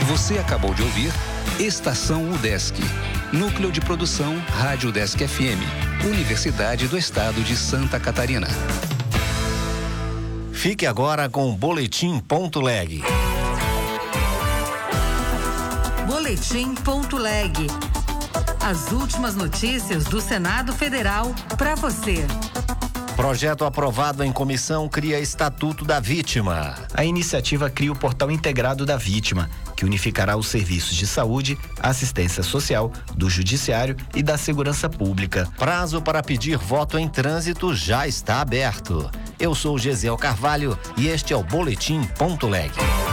Você acabou de ouvir Estação UDESC, Núcleo de Produção Rádio UDESC FM, Universidade do Estado de Santa Catarina. Fique agora com o Boletim.leg. Boletim.leg. As últimas notícias do Senado Federal para você. Projeto aprovado em comissão cria Estatuto da Vítima. A iniciativa cria o Portal Integrado da Vítima, que unificará os serviços de saúde, assistência social, do Judiciário e da Segurança Pública. Prazo para pedir voto em trânsito já está aberto. Eu sou Gesiel Carvalho e este é o Boletim.leg.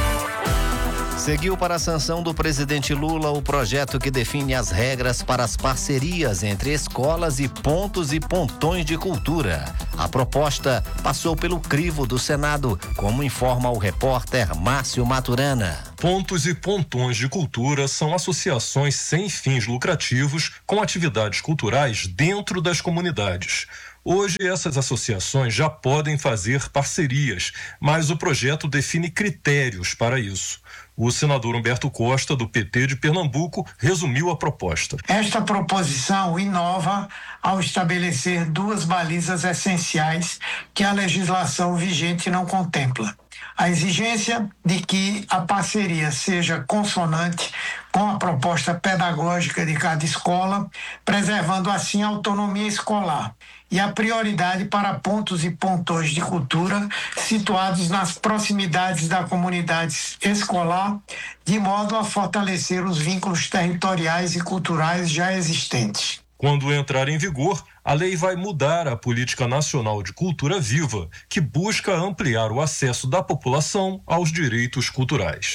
Seguiu para a sanção do presidente Lula o projeto que define as regras para as parcerias entre escolas e pontos e pontões de cultura. A proposta passou pelo crivo do Senado, como informa o repórter Márcio Maturana. Pontos e pontões de cultura são associações sem fins lucrativos com atividades culturais dentro das comunidades. Hoje, essas associações já podem fazer parcerias, mas o projeto define critérios para isso. O senador Humberto Costa, do PT de Pernambuco, resumiu a proposta. Esta proposição inova ao estabelecer duas balizas essenciais que a legislação vigente não contempla. A exigência de que a parceria seja consonante com a proposta pedagógica de cada escola, preservando assim a autonomia escolar, e a prioridade para pontos e pontões de cultura situados nas proximidades da comunidade escolar, de modo a fortalecer os vínculos territoriais e culturais já existentes. Quando entrar em vigor, a lei vai mudar a Política Nacional de Cultura Viva, que busca ampliar o acesso da população aos direitos culturais.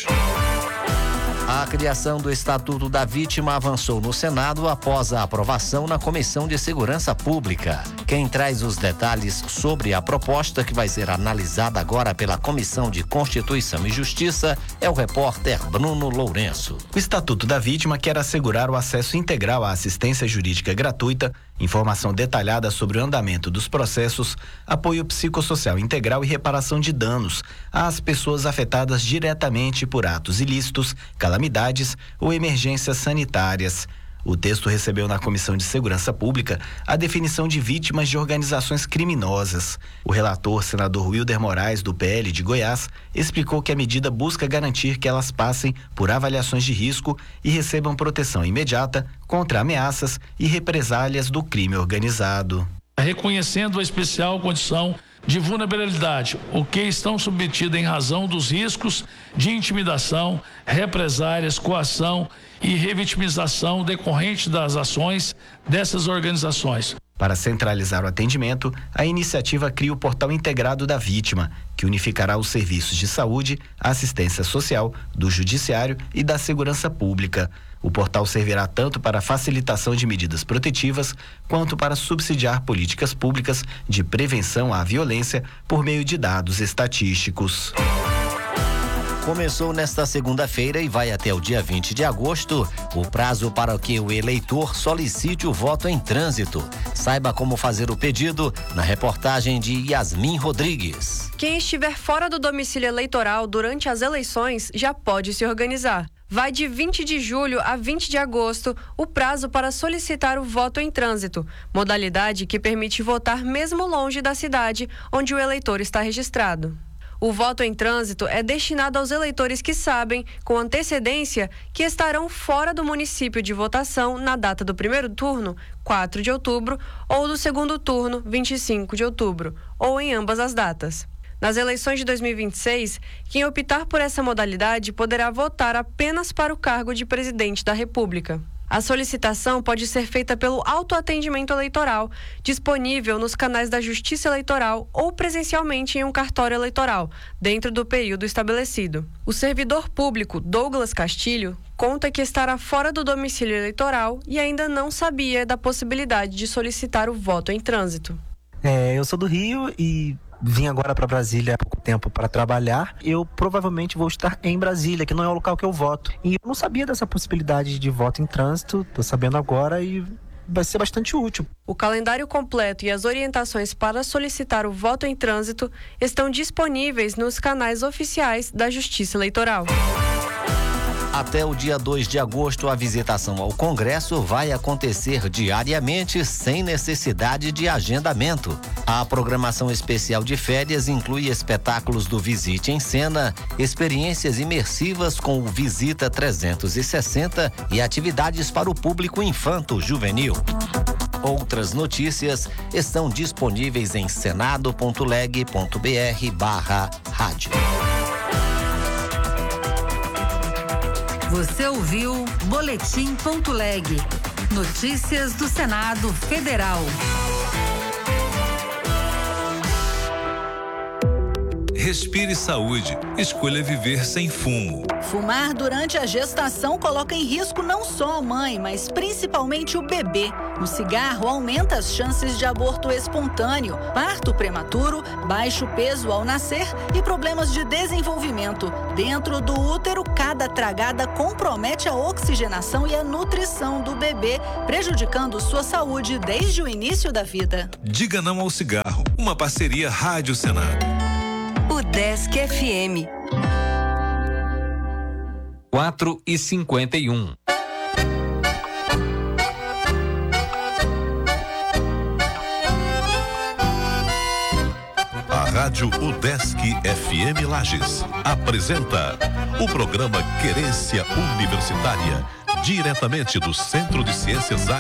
A criação do Estatuto da Vítima avançou no Senado após a aprovação na Comissão de Segurança Pública. Quem traz os detalhes sobre a proposta que vai ser analisada agora pela Comissão de Constituição e Justiça é o repórter Bruno Lourenço. O Estatuto da Vítima quer assegurar o acesso integral à assistência jurídica gratuita, informação detalhada sobre o andamento dos processos, apoio psicossocial integral e reparação de danos às pessoas afetadas diretamente por atos ilícitos, calamidades ou emergências sanitárias. O texto recebeu na Comissão de Segurança Pública a definição de vítimas de organizações criminosas. O relator, senador Wilder Moraes, do PL de Goiás, explicou que a medida busca garantir que elas passem por avaliações de risco e recebam proteção imediata contra ameaças e represálias do crime organizado. Reconhecendo a especial condição de vulnerabilidade, o que estão submetidas em razão dos riscos de intimidação, represálias, coação e revitimização decorrente das ações dessas organizações. Para centralizar o atendimento, a iniciativa cria o Portal Integrado da Vítima, que unificará os serviços de saúde, assistência social, do Judiciário e da Segurança Pública. O portal servirá tanto para a facilitação de medidas protetivas, quanto para subsidiar políticas públicas de prevenção à violência por meio de dados estatísticos. Começou nesta segunda-feira e vai até o dia 20 de agosto o prazo para que o eleitor solicite o voto em trânsito. Saiba como fazer o pedido na reportagem de Yasmin Rodrigues. Quem estiver fora do domicílio eleitoral durante as eleições já pode se organizar. Vai de 20 de julho a 20 de agosto o prazo para solicitar o voto em trânsito, modalidade que permite votar mesmo longe da cidade onde o eleitor está registrado. O voto em trânsito é destinado aos eleitores que sabem, com antecedência, que estarão fora do município de votação na data do primeiro turno, 4 de outubro, ou do segundo turno, 25 de outubro, ou em ambas as datas. Nas eleições de 2026, quem optar por essa modalidade poderá votar apenas para o cargo de presidente da República. A solicitação pode ser feita pelo autoatendimento eleitoral, disponível nos canais da Justiça Eleitoral ou presencialmente em um cartório eleitoral, dentro do período estabelecido. O servidor público Douglas Castilho conta que estará fora do domicílio eleitoral e ainda não sabia da possibilidade de solicitar o voto em trânsito. Eu sou do Rio e vim agora para Brasília há pouco tempo para trabalhar. Eu provavelmente vou estar em Brasília, que não é o local que eu voto. E eu não sabia dessa possibilidade de voto em trânsito, tô sabendo agora e vai ser bastante útil. O calendário completo e as orientações para solicitar o voto em trânsito estão disponíveis nos canais oficiais da Justiça Eleitoral. Até o dia 2 de agosto, a visitação ao Congresso vai acontecer diariamente, sem necessidade de agendamento. A programação especial de férias inclui espetáculos do Visite em Cena, experiências imersivas com o Visita 360 e atividades para o público infanto-juvenil. Outras notícias estão disponíveis em senado.leg.br/rádio. Você ouviu Boletim.leg. Notícias do Senado Federal. Respire saúde. Escolha viver sem fumo. Fumar durante a gestação coloca em risco não só a mãe, mas principalmente o bebê. O cigarro aumenta as chances de aborto espontâneo, parto prematuro, baixo peso ao nascer e problemas de desenvolvimento. Dentro do útero, cada tragada compromete a oxigenação e a nutrição do bebê, prejudicando sua saúde desde o início da vida. Diga não ao cigarro. Uma parceria Rádio Senado. O Desk FM. 4h51. A Rádio UDESC FM Lages apresenta o programa Querência Universitária, diretamente do Centro de Ciências